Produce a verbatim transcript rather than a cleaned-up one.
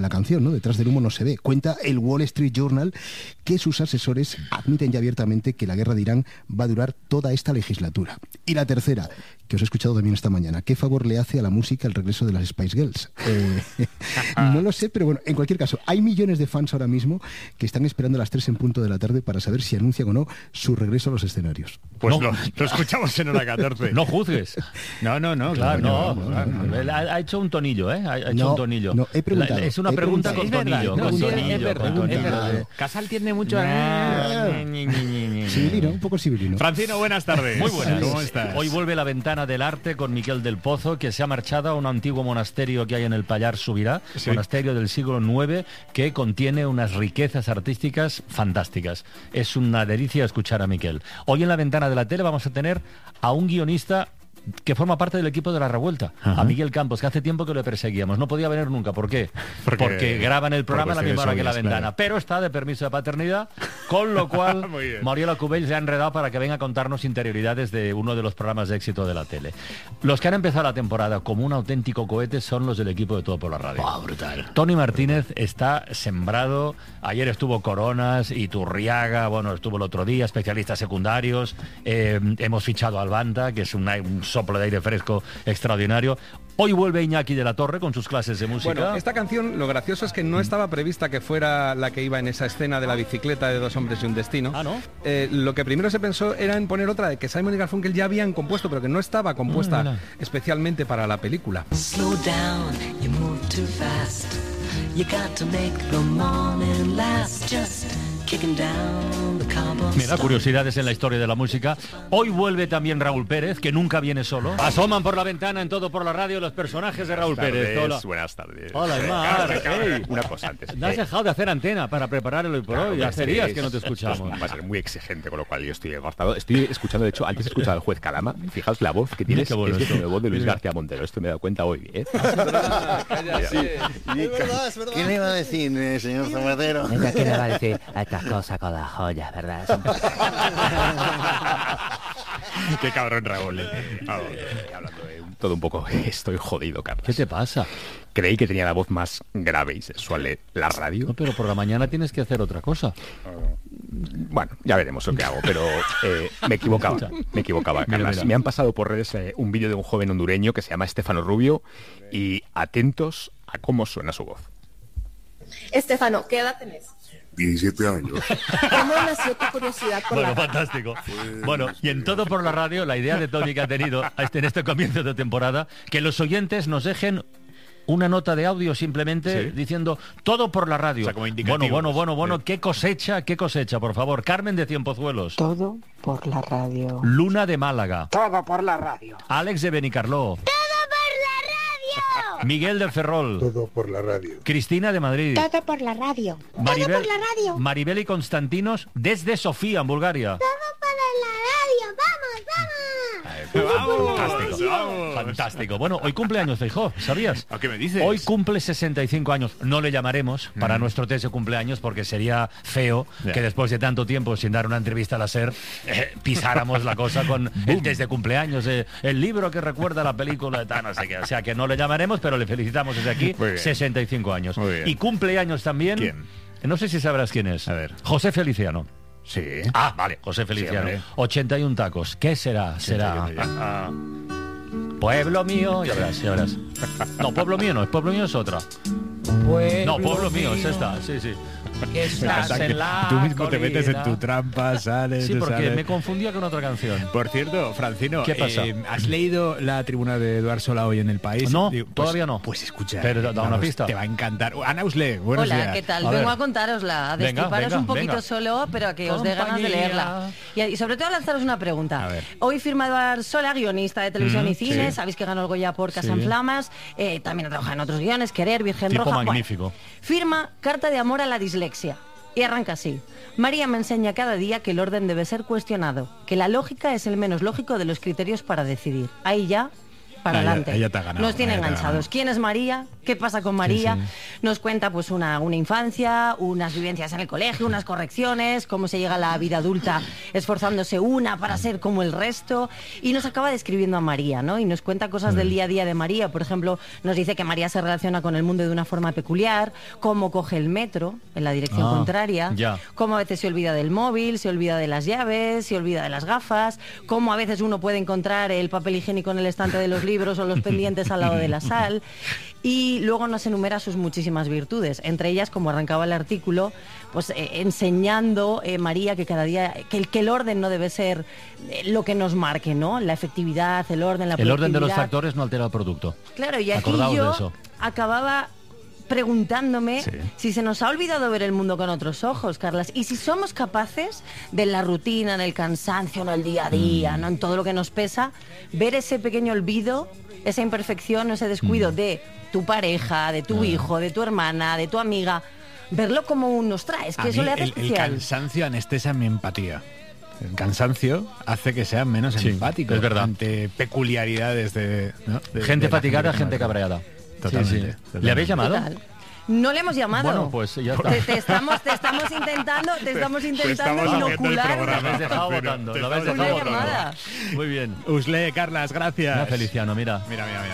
la canción, ¿no? Detrás del humo no se ve. Cuenta el Wall Street Journal que sus asesores admiten ya abiertamente que la guerra de Irán va a durar toda esta legislatura. Y la tercera, que os he escuchado también esta mañana, ¿qué favor le hace a la música el regreso de las Spice Girls? Eh, no lo sé, pero bueno, en cualquier caso, hay millones de fans ahora mismo que están esperando a las tres en punto de la tarde para saber si anuncian o no su regreso a los escenarios. Pues No. lo, lo escuchamos en hora catorce. No juzgues. No, no, no, Claro, claro. no, no, no, no. Él Ha, ha hecho un tonillo, ¿eh? Ha, ha hecho No, un tonillo. no, he preguntado, La- es una he pregunta preguntado. con Es verdad, tonillo, no, con sí, tonillo, es verdad, con es tonillo. verdad. Casal tiene mucho... Sibilino, un poco sibilino. Francino, buenas tardes. Muy buenas. ¿Cómo estás? Hoy vuelve La Ventana del Arte con Miquel del Pozo, que se ha marchado a un antiguo monasterio que hay en el Pallar Subirá, Sí. monasterio del siglo nueve, que contiene unas riquezas artísticas fantásticas. Es una delicia escuchar a Miquel. Hoy en La Ventana de la Tele vamos a tener a un guionista que forma parte del equipo de La Revuelta, Ajá. a Miguel Campos, que hace tiempo que lo perseguíamos. No podía venir nunca. ¿Por qué? Porque- Porque graban el programa a la por misma hora que La cuestiones Ventana, obvias, pero está de permiso de paternidad, con lo cual Muy bien. Mariela Cubell se ha enredado para que venga a contarnos interioridades de uno de los programas de éxito de la tele. Los que han empezado la temporada como un auténtico cohete son los del equipo de Todo por la Radio. brutal. Tony Martínez está sembrado. Ayer estuvo Coronas, Iturriaga, bueno, estuvo el otro día, especialistas secundarios. Eh, hemos fichado a Albanta, que es un, un soplo de aire fresco extraordinario. Hoy vuelve Iñaki de la Torre con sus clases de música. Bueno, esta canción, lo gracioso es que no estaba prevista que fuera la que iba en esa escena de la bicicleta de Dos hombres y un destino. Ah, ¿no? Eh, lo que primero se pensó era en poner otra de que Simon y Garfunkel ya habían compuesto, pero que no estaba compuesta Ah, mira. especialmente para la película. Slow down, you move too fast. You got to make the morning last. Just kicking down the cobblestone. Me da curiosidades en la historia de la música. Hoy vuelve también Raúl Pérez, que nunca viene solo. Asoman por la ventana en Todo por la Radio los personajes de Raúl Buenas Pérez. tardes, Hola. Buenas tardes. Hola, Eh, Aymar. claro, claro, Ey. Una cosa antes. No has Eh, dejado de hacer antena para preparar el hoy por claro, hoy. Hace este días es- que no te escuchamos. esto va a ser muy exigente, con lo cual yo estoy agotado. Estoy escuchando, de hecho, antes he escuchado al juez Calama. Fijaos la voz que tienes, Qué bueno es de esto. la voz de Luis Mira. García Montero. Esto me he dado cuenta hoy, ¿eh? ¿Qué le iba a decir, eh, señor Zapatero? Venga, ¿qué le va a decir a estas cosas con las joyas, verdad? Qué cabrón, Raúl. eh. Vamos, eh, hablando de un- todo un poco, estoy jodido, Carlos. ¿Qué te pasa? Creí que tenía la voz más grave y sexual de la radio. No, pero por la mañana tienes que hacer otra cosa. Bueno, ya veremos lo que hago, pero eh, me equivocaba, me equivocaba, Mira, Carlas. mira. Me han pasado por redes eh, un vídeo de un joven hondureño que se llama Estefano Rubio y atentos a cómo suena su voz. Estefano, ¿qué edad tenés? diecisiete años. ¿Cómo nació tu curiosidad por Bueno, la radio? fantástico. Bueno, y en Todo por la Radio, la idea de Tony que ha tenido a este- en este comienzo de temporada, que los oyentes nos dejen una nota de audio simplemente Sí. diciendo Todo por la Radio. O sea, como bueno, indicativos. bueno, bueno, bueno, Sí. qué cosecha, qué cosecha, por favor. Carmen de Cienpozuelos. Todo por la radio. Luna de Málaga. Todo por la radio. Alex de Benicarló. Miguel de Ferrol. Todo por la radio. Cristina de Madrid. Todo por la radio. Maribel, Todo por la radio. Maribel y Constantinos desde Sofía, en Bulgaria. Todo por la radio. Vamos, vamos. Fantástico. vamos. Fantástico. Bueno, hoy cumpleaños, Feijóo, ¿sabías? ¿A qué me dices? Hoy cumple sesenta y cinco años. No le llamaremos para Mm. nuestro test de cumpleaños porque sería feo Ya. que después de tanto tiempo sin dar una entrevista a la SER eh, pisáramos la cosa con el test de cumpleaños, eh, el libro que recuerda la película, tal, no sé qué. O sea que no le llamaremos, pero le felicitamos desde aquí. Muy bien. sesenta y cinco años. Muy bien. Y cumpleaños también. ¿Quién? No sé si sabrás quién es. A ver. José Feliciano. Sí. Ah, vale, José Feliciano. hombre. ochenta y uno tacos. ¿Qué será? Será. ochenta y uno ya. Ah, ah. Pueblo mío, ya verás, ya verás. No, pueblo mío no, es pueblo mío es otra. No, pueblo mío es esta, sí, sí. Que estás en la Tú mismo te metes en colina. tu trampa, sales, Sí, porque sales. me confundía con otra canción. Por cierto, Francino, ¿Qué pasa? eh, ¿has leído la tribuna de Eduard Sola hoy en El País? No, pues- todavía no. Pues escucha. Pero da- da una vamos, pista. Te va a encantar. Ana Usle, buenos Hola, días. ¿qué tal? A Vengo ver. a contárosla, a Venga, destriparos venga, un poquito venga. solo, pero a que os dé ganas de Compañía. leerla. Y, y sobre todo a lanzaros una pregunta. A ver. Hoy firma Eduard Sola, guionista de televisión Mm, y cine, sí. sabéis que ganó el Goya por Casa Sí. en Flamas, eh, también ha trabajado en otros guiones, Querer, Virgen Tipo Roja. Bueno, magnífico. firma Carta de amor a la dislexia. Y arranca así. María me enseña cada día que el orden debe ser cuestionado, que la lógica es el menos lógico de los criterios para decidir. Ahí ya, para Ahí ya- adelante. ahí ya te ha ganado, Nos tiene ahí ya te ha enganchados. ganado. ¿Quién es María? qué pasa con María. Sí, sí. Nos cuenta pues una, una infancia, unas vivencias en el colegio, unas correcciones, cómo se llega a la vida adulta esforzándose una para ser como el resto, y nos acaba describiendo a María, ¿no? Y nos cuenta cosas del día a día de María. Por ejemplo, nos dice que María se relaciona con el mundo de una forma peculiar, cómo coge el metro en la dirección Ah, contraria, ya. cómo a veces se olvida del móvil, se olvida de las llaves, se olvida de las gafas, cómo a veces uno puede encontrar el papel higiénico en el estante de los libros o los pendientes al lado de la sal. Y luego nos enumera sus muchísimas virtudes, entre ellas, como arrancaba el artículo, pues eh, enseñando eh, María que cada día, que el, que el orden no debe ser eh, lo que nos marque, ¿no? La efectividad, el orden, la El orden de los productividad. factores no altera el producto. Claro, y aquí Acordaos de yo eso. acababa preguntándome Sí. si se nos ha olvidado ver el mundo con otros ojos, Carlas, y si somos capaces de la rutina, en el cansancio, en el día a día, Mm. ¿no? En todo lo que nos pesa, ver ese pequeño olvido, esa imperfección, ese descuido Mm. de tu pareja, de tu hijo, de tu hermana, de tu amiga, verlo como un nos trae, es que A eso mí le hace el, el especial. cansancio anestesia mi empatía. El cansancio hace que sea menos Sí, empático es verdad. ante peculiaridades de, ¿no? de- Gente de la fatigada, que gente nos- cabreada. Totalmente, Sí, sí. totalmente. ¿Le habéis llamado? Total. No le hemos llamado. Bueno, pues ya está. Te, te estamos, te estamos intentando, te estamos intentando estamos haciendo el inocular programa. Lo habéis dejado Pero votando. te Lo habéis estamos una dejado votando. votando. llamada. Muy bien. Usle, Carlas, gracias. Mira, Feliciano, mira. Mira, mira, mira.